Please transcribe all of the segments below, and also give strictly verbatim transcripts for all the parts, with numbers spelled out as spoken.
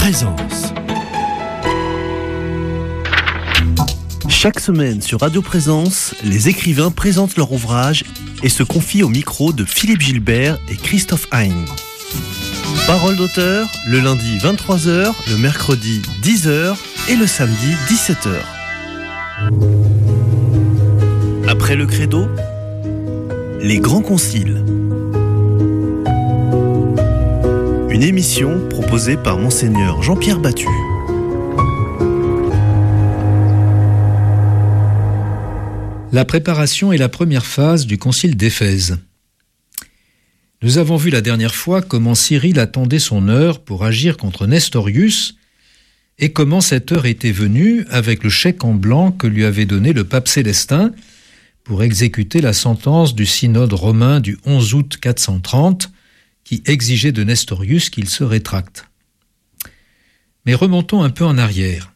Présence. Chaque semaine sur Radio Présence, les écrivains présentent leur ouvrage et se confient au micro de Philippe Gilbert et Christophe Hein. Parole d'auteur, le lundi vingt-trois heures, le mercredi dix heures et le samedi dix-sept heures. Après le credo, les grands conciles. Une émission proposée par Monseigneur Jean-Pierre Battu. La préparation est la première phase du concile d'Éphèse. Nous avons vu la dernière fois comment Cyril attendait son heure pour agir contre Nestorius et comment cette heure était venue avec le chèque en blanc que lui avait donné le pape Célestin pour exécuter la sentence du synode romain du onze août quatre cent trente qui exigeait de Nestorius qu'il se rétracte. Mais remontons un peu en arrière.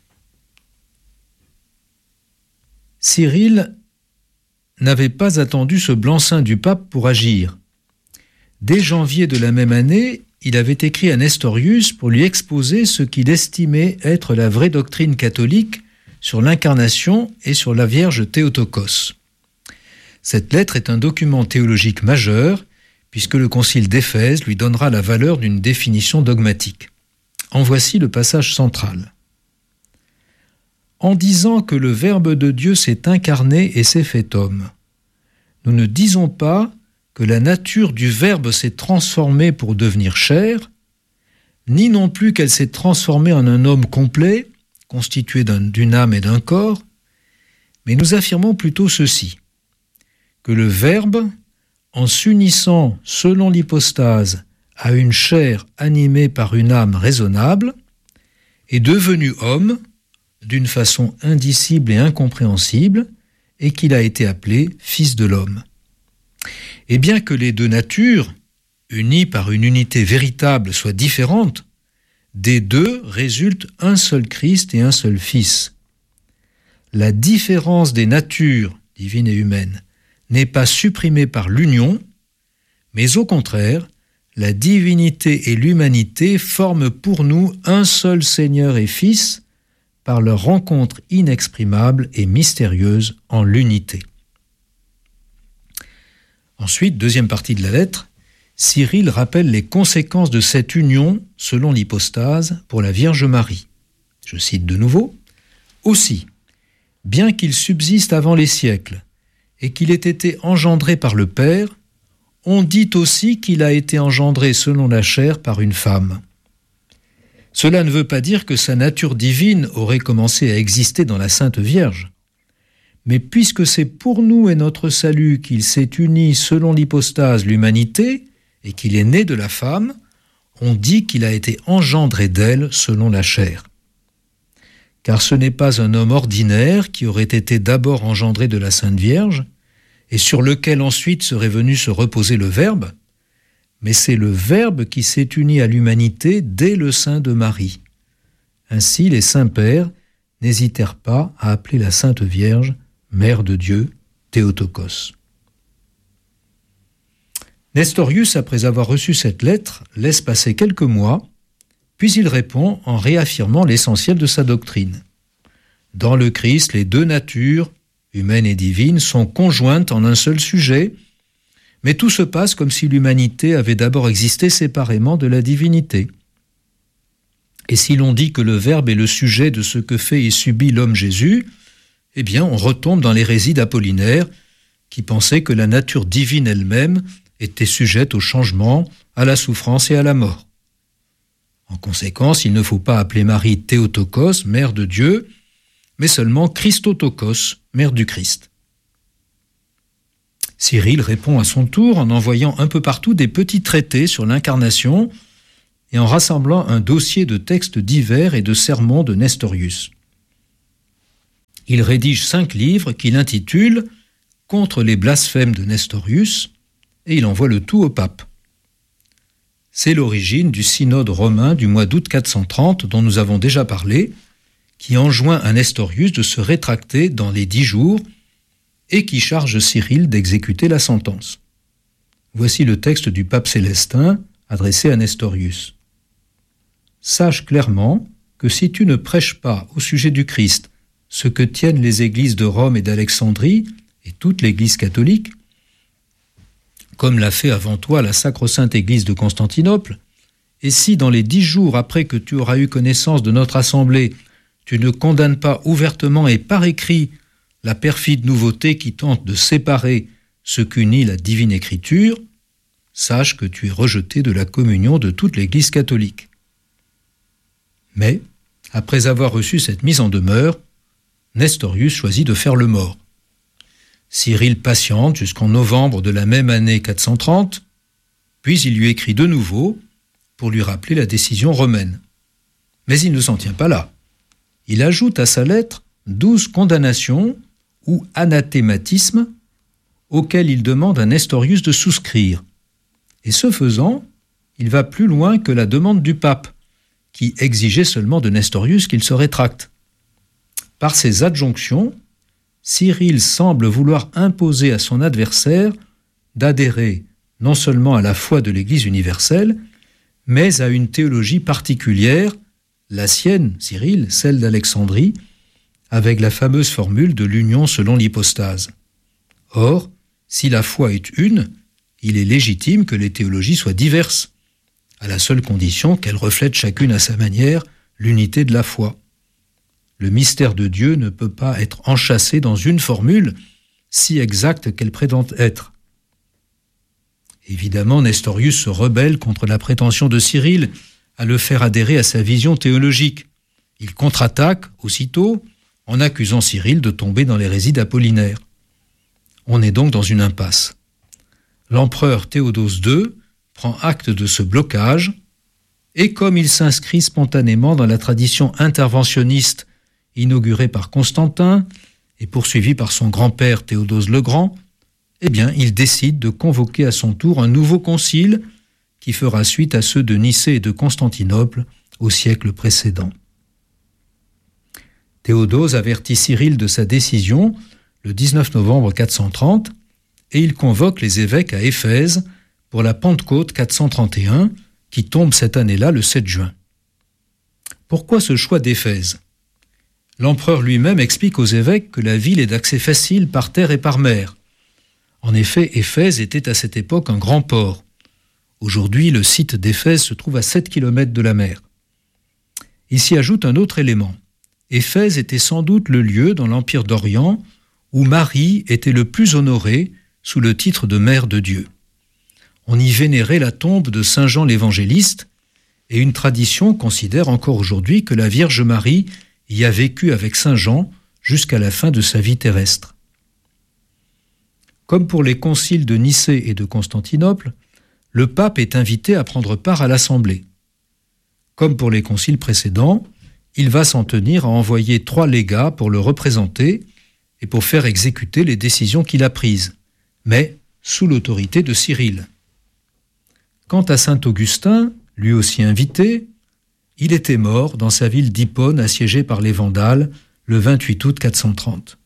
Cyril n'avait pas attendu ce blanc-seing du pape pour agir. Dès janvier de la même année, il avait écrit à Nestorius pour lui exposer ce qu'il estimait être la vraie doctrine catholique sur l'incarnation et sur la Vierge Théotokos. Cette lettre est un document théologique majeur, puisque le concile d'Éphèse lui donnera la valeur d'une définition dogmatique. En voici le passage central. En disant que le Verbe de Dieu s'est incarné et s'est fait homme, nous ne disons pas que la nature du Verbe s'est transformée pour devenir chair, ni non plus qu'elle s'est transformée en un homme complet, constitué d'un, d'une âme et d'un corps, mais nous affirmons plutôt ceci, que le Verbe, en s'unissant selon l'hypostase à une chair animée par une âme raisonnable, est devenu homme d'une façon indicible et incompréhensible, et qu'il a été appelé Fils de l'homme. Et bien que les deux natures, unies par une unité véritable, soient différentes, des deux résulte un seul Christ et un seul Fils. La différence des natures, divine et humaine, n'est pas supprimée par l'union, mais au contraire, la divinité et l'humanité forment pour nous un seul Seigneur et Fils par leur rencontre inexprimable et mystérieuse en l'unité. Ensuite, deuxième partie de la lettre, Cyril rappelle les conséquences de cette union selon l'hypostase pour la Vierge Marie. Je cite de nouveau. « Aussi, bien qu'il subsiste avant les siècles, et qu'il ait été engendré par le Père, on dit aussi qu'il a été engendré selon la chair par une femme. Cela ne veut pas dire que sa nature divine aurait commencé à exister dans la Sainte Vierge. Mais puisque c'est pour nous et notre salut qu'il s'est uni selon l'hypostase l'humanité, et qu'il est né de la femme, on dit qu'il a été engendré d'elle selon la chair. Car ce n'est pas un homme ordinaire qui aurait été d'abord engendré de la Sainte Vierge, et sur lequel ensuite serait venu se reposer le Verbe, mais c'est le Verbe qui s'est uni à l'humanité dès le sein de Marie. Ainsi, les saints-pères n'hésitèrent pas à appeler la Sainte Vierge Mère de Dieu, Théotokos. Nestorius, après avoir reçu cette lettre, laisse passer quelques mois, puis il répond en réaffirmant l'essentiel de sa doctrine. Dans le Christ, les deux natures, humaine et divine, sont conjointes en un seul sujet, mais tout se passe comme si l'humanité avait d'abord existé séparément de la divinité. Et si l'on dit que le Verbe est le sujet de ce que fait et subit l'homme Jésus, eh bien on retombe dans l'hérésie d'Apollinaire, qui pensait que la nature divine elle-même était sujette au changement, à la souffrance et à la mort. En conséquence, il ne faut pas appeler Marie Théotokos, mère de Dieu, mais seulement Christotokos, mère du Christ. Cyril répond à son tour en envoyant un peu partout des petits traités sur l'incarnation et en rassemblant un dossier de textes divers et de sermons de Nestorius. Il rédige cinq livres qu'il intitule « Contre les blasphèmes de Nestorius » et il envoie le tout au pape. C'est l'origine du synode romain du mois d'août quatre cent trente dont nous avons déjà parlé, qui enjoint à Nestorius de se rétracter dans les dix jours et qui charge Cyril d'exécuter la sentence. Voici le texte du pape Célestin adressé à Nestorius. sache clairement que si tu ne prêches pas au sujet du Christ ce que tiennent les églises de Rome et d'Alexandrie et toute l'Église catholique, comme l'a fait avant toi la sacro-sainte Église de Constantinople, et si dans les dix jours après que tu auras eu connaissance de notre assemblée, tu ne condamnes pas ouvertement et par écrit la perfide nouveauté qui tente de séparer ce qu'unit la divine écriture, sache que tu es rejeté de la communion de toute l'Église catholique. Mais, après avoir reçu cette mise en demeure, Nestorius choisit de faire le mort. Cyril patiente jusqu'en novembre de la même année quatre cent trente, puis il lui écrit de nouveau pour lui rappeler la décision romaine. Mais il ne s'en tient pas là. Il ajoute à sa lettre douze condamnations ou anathématismes auxquels il demande à Nestorius de souscrire. Et ce faisant, il va plus loin que la demande du pape, qui exigeait seulement de Nestorius qu'il se rétracte. Par ces adjonctions, Cyril semble vouloir imposer à son adversaire d'adhérer non seulement à la foi de l'Église universelle, mais à une théologie particulière, la sienne, Cyril, celle d'Alexandrie, avec la fameuse formule de l'union selon l'hypostase. Or, si la foi est une, il est légitime que les théologies soient diverses, à la seule condition qu'elles reflètent chacune à sa manière l'unité de la foi. Le mystère de Dieu ne peut pas être enchâssé dans une formule si exacte qu'elle prétend être. Évidemment, Nestorius se rebelle contre la prétention de Cyril à le faire adhérer à sa vision théologique. Il contre-attaque aussitôt en accusant Cyril de tomber dans l'hérésie d'Apollinaire. On est donc dans une impasse. L'empereur Théodose deux prend acte de ce blocage et comme il s'inscrit spontanément dans la tradition interventionniste inaugurée par Constantin et poursuivie par son grand-père Théodose le Grand, eh bien, il décide de convoquer à son tour un nouveau concile qui fera suite à ceux de Nicée et de Constantinople au siècle précédent. Théodose avertit Cyril de sa décision le dix-neuf novembre quatre cent trente et il convoque les évêques à Éphèse pour la Pentecôte quatre cent trente et un qui tombe cette année-là le sept juin. Pourquoi ce choix d'Éphèse ? L'empereur lui-même explique aux évêques que la ville est d'accès facile par terre et par mer. En effet, Éphèse était à cette époque un grand port. Aujourd'hui, le site d'Éphèse se trouve à sept kilomètres de la mer. Il s'y ajoute un autre élément. Éphèse était sans doute le lieu dans l'Empire d'Orient où Marie était le plus honorée sous le titre de Mère de Dieu. On y vénérait la tombe de Saint Jean l'Évangéliste et une tradition considère encore aujourd'hui que la Vierge Marie y a vécu avec Saint Jean jusqu'à la fin de sa vie terrestre. Comme pour les conciles de Nicée et de Constantinople, le pape est invité à prendre part à l'Assemblée. Comme pour les conciles précédents, il va s'en tenir à envoyer trois légats pour le représenter et pour faire exécuter les décisions qu'il a prises, mais sous l'autorité de Cyril. Quant à saint Augustin, lui aussi invité, il était mort dans sa ville d'Hippone assiégée par les Vandales le vingt-huit août quatre cent trente.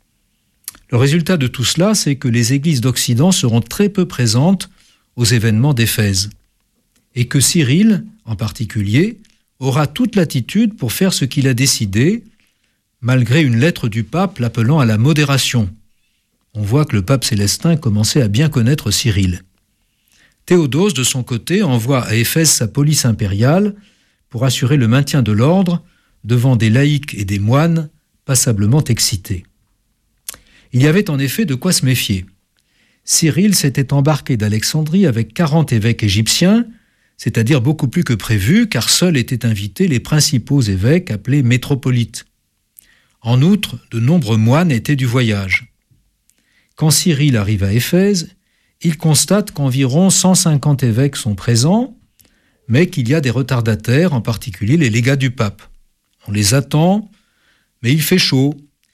Le résultat de tout cela, c'est que les églises d'Occident seront très peu présentes aux événements d'Éphèse, et que Cyril, en particulier, aura toute latitude pour faire ce qu'il a décidé, malgré une lettre du pape l'appelant à la modération. On voit que le pape Célestin commençait à bien connaître Cyril. Théodose, de son côté, envoie à Éphèse sa police impériale pour assurer le maintien de l'ordre devant des laïcs et des moines passablement excités. Il y avait en effet de quoi se méfier. Cyril s'était embarqué d'Alexandrie avec quarante évêques égyptiens, c'est-à-dire beaucoup plus que prévu, car seuls étaient invités les principaux évêques appelés métropolites. En outre, de nombreux moines étaient du voyage. Quand Cyril arrive à Éphèse, il constate qu'environ cent cinquante évêques sont présents, mais qu'il y a des retardataires, en particulier les légats du pape. On les attend, mais il fait chaud,